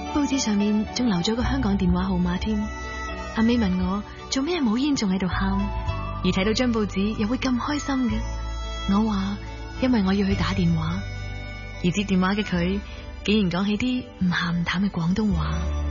報紙上面仲留咗個香港電話號碼添。阿 May 問我做咩冇煙仲喺度喊，而睇到張報紙又會咁開心嘅。我話因為我要去打電話，而接電話嘅佢竟然講起啲唔鹹唔淡嘅廣東話。